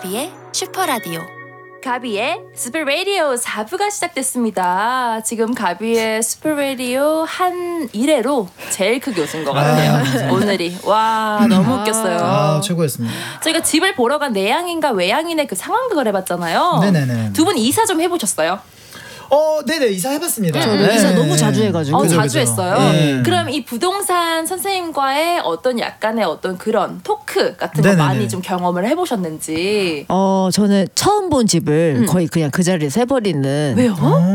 가비의 슈퍼라디오. 가비의 슈퍼라디오 4부가 시작됐습니다. 지금 가비의 슈퍼라디오 한 1회로 제일 크게 웃은 것 같아요. 오늘이. 와, 너무 웃겼어요. 최고였습니다. 저희가 집을 보러 간 내향인과 외향인의 그 상황극을 해봤잖아요. 네네네. 두 분 이사 좀 해보셨어요? 네네, 이사 해봤습니다. 저도 이사 너무 자주 해가지고. 자주 했어요. 네. 그럼 이 부동산 선생님과의 어떤 약간의 어떤 그런 토크 같은 거 네네네. 많이 좀 경험을 해보셨는지. 저는 처음 본 집을 거의 그냥 그 자리에서 해버리는. 왜요?